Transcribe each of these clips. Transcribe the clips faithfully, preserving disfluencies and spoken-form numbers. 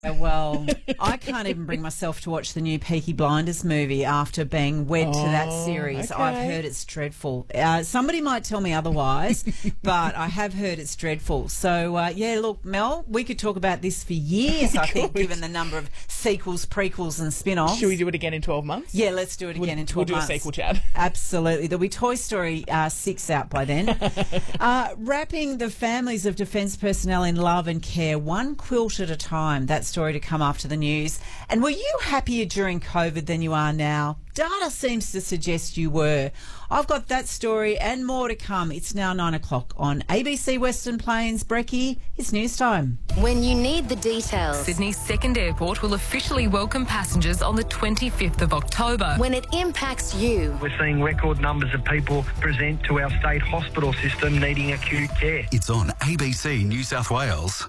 Well, I can't even bring myself to watch the new Peaky Blinders movie after being wed oh, to that series. Okay. I've heard it's dreadful. Uh, somebody might tell me otherwise, but I have heard it's dreadful. So, uh, yeah, look, Mel, we could talk about this for years, I think, given the number of sequels, prequels and spin-offs. Should we do it again in twelve months? Yeah, let's do it again we'll, in twelve we'll months. We'll do a sequel, Chad. Absolutely. There'll be Toy Story uh, six out by then. uh, wrapping the families of defence personnel in love and care, one quilt at a time. That story to come after the news. And were you happier during COVID than you are now? Data seems to suggest you were. I've got that story and more to come. It's now nine o'clock on A B C Western Plains. Brecky, it's news time. When you need the details. Sydney's second airport will officially welcome passengers on the twenty-fifth of October. When it impacts you. We're seeing record numbers of people present to our state hospital system needing acute care. It's on A B C New South Wales.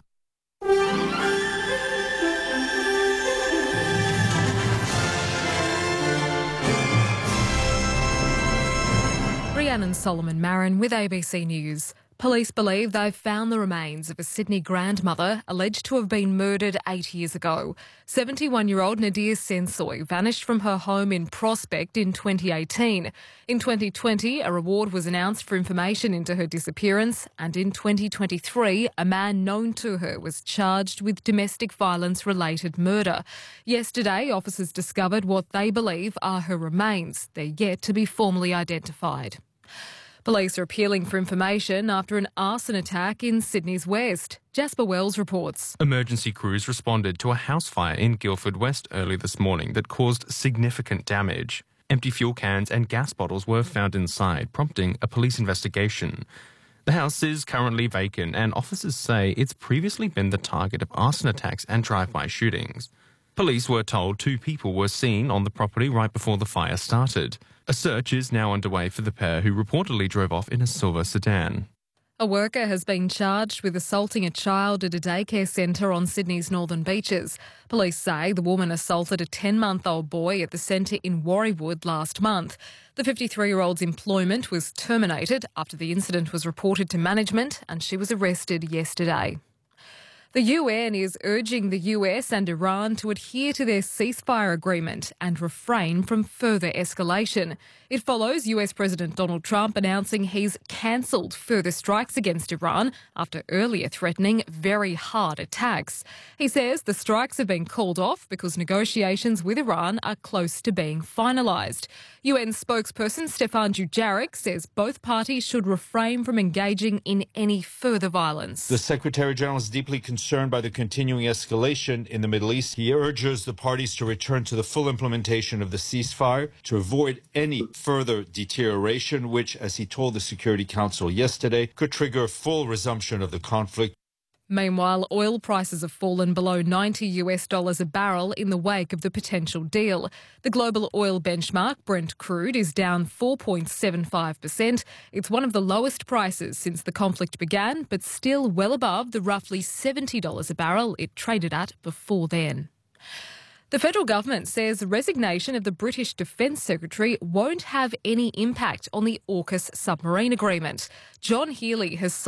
Rhiannon Solomon Marin with A B C News. Police believe they've found the remains of a Sydney grandmother alleged to have been murdered eight years ago. seventy-one-year-old Nadir Sensoy vanished from her home in Prospect in twenty eighteen. In twenty twenty, a reward was announced for information into her disappearance, and in twenty twenty-three, a man known to her was charged with domestic violence-related murder. Yesterday, officers discovered what they believe are her remains. They're yet to be formally identified. Police are appealing for information after an arson attack in Sydney's west. Jasper Wells reports. Emergency crews responded to a house fire in Guildford West early this morning that caused significant damage. Empty fuel cans and gas bottles were found inside, prompting a police investigation. The house is currently vacant, and officers say it's previously been the target of arson attacks and drive-by shootings. Police were told two people were seen on the property right before the fire started. A search is now underway for the pair who reportedly drove off in a silver sedan. A worker has been charged with assaulting a child at a daycare centre on Sydney's northern beaches. Police say the woman assaulted a ten-month-old boy at the centre in Warriewood last month. The fifty-three-year-old's employment was terminated after the incident was reported to management, and she was arrested yesterday. The U N is urging the U S and Iran to adhere to their ceasefire agreement and refrain from further escalation. It follows U S President Donald Trump announcing he's cancelled further strikes against Iran after earlier threatening very hard attacks. He says the strikes have been called off because negotiations with Iran are close to being finalised. U N spokesperson Stefan Dujarric says both parties should refrain from engaging in any further violence. The Secretary-General is deeply concerned by the continuing escalation in the Middle East. He urges the parties to return to the full implementation of the ceasefire to avoid any further deterioration, which, as he told the Security Council yesterday, could trigger full resumption of the conflict. Meanwhile, oil prices have fallen below ninety US dollars a barrel in the wake of the potential deal. The global oil benchmark, Brent crude, is down four point seven five percent. It's one of the lowest prices since the conflict began, but still well above the roughly seventy dollars a barrel it traded at before then. The federal government says the resignation of the British Defence Secretary won't have any impact on the AUKUS submarine agreement. John Healey has